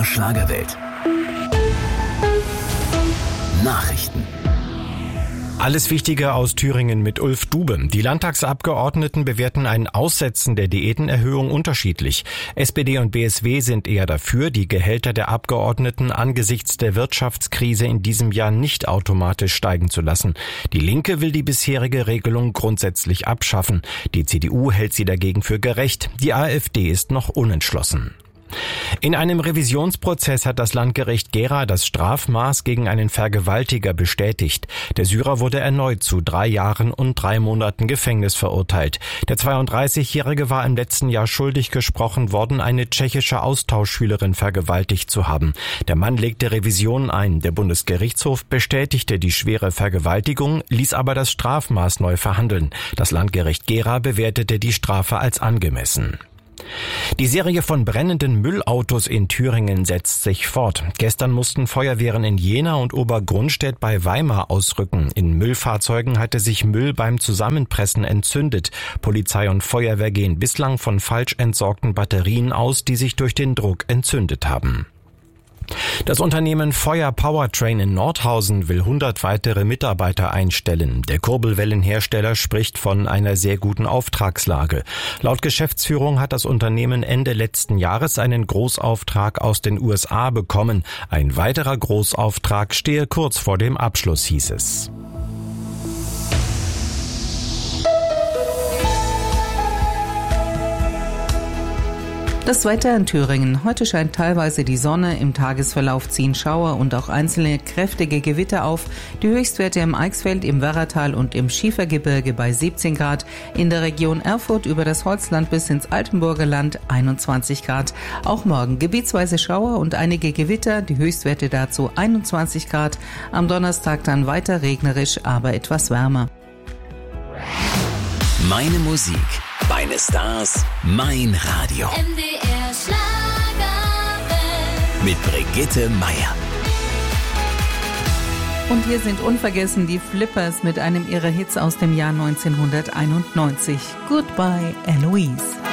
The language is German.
Schlagerwelt. Nachrichten. Alles Wichtige aus Thüringen mit Ulf Dube. Die Landtagsabgeordneten bewerten ein Aussetzen der Diätenerhöhung unterschiedlich. SPD und BSW sind eher dafür, die Gehälter der Abgeordneten angesichts der Wirtschaftskrise in diesem Jahr nicht automatisch steigen zu lassen. Die Linke will die bisherige Regelung grundsätzlich abschaffen. Die CDU hält sie dagegen für gerecht. Die AfD ist noch unentschlossen. In einem Revisionsprozess hat das Landgericht Gera das Strafmaß gegen einen Vergewaltiger bestätigt. Der Syrer wurde erneut zu 3 Jahren und 3 Monaten Gefängnis verurteilt. Der 32-Jährige war im letzten Jahr schuldig gesprochen worden, eine tschechische Austauschschülerin vergewaltigt zu haben. Der Mann legte Revision ein. Der Bundesgerichtshof bestätigte die schwere Vergewaltigung, ließ aber das Strafmaß neu verhandeln. Das Landgericht Gera bewertete die Strafe als angemessen. Die Serie von brennenden Müllautos in Thüringen setzt sich fort. Gestern mussten Feuerwehren in Jena und Obergrunstedt bei Weimar ausrücken. In Müllfahrzeugen hatte sich Müll beim Zusammenpressen entzündet. Polizei und Feuerwehr gehen bislang von falsch entsorgten Batterien aus, die sich durch den Druck entzündet haben. Das Unternehmen Feuer Powertrain in Nordhausen will 100 weitere Mitarbeiter einstellen. Der Kurbelwellenhersteller spricht von einer sehr guten Auftragslage. Laut Geschäftsführung hat das Unternehmen Ende letzten Jahres einen Großauftrag aus den USA bekommen. Ein weiterer Großauftrag stehe kurz vor dem Abschluss, hieß es. Das Wetter in Thüringen. Heute scheint teilweise die Sonne, im Tagesverlauf ziehen Schauer und auch einzelne kräftige Gewitter auf. Die Höchstwerte im Eichsfeld, im Werratal und im Schiefergebirge bei 17 Grad. In der Region Erfurt über das Holzland bis ins Altenburger Land 21 Grad. Auch morgen gebietsweise Schauer und einige Gewitter, die Höchstwerte dazu 21 Grad. Am Donnerstag dann weiter regnerisch, aber etwas wärmer. Meine Musik, meine Stars, mein Radio. MDR Schlagerwelt. Mit Brigitte Meier. Und hier sind unvergessen die Flippers mit einem ihrer Hits aus dem Jahr 1991. Goodbye, Eloise.